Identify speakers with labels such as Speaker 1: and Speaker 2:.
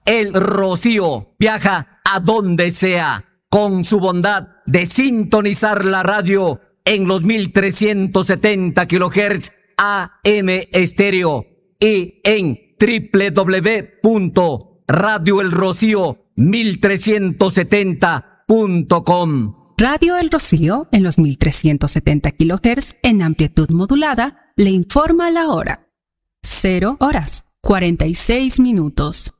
Speaker 1: El Rocío viaja a donde sea con su bondad de sintonizar la radio en los 1370 kHz AM estéreo y en www.radioelrocío1370.com.
Speaker 2: Radio El Rocío en los 1370 kHz en amplitud modulada le informa la hora. 0 horas 46 minutos.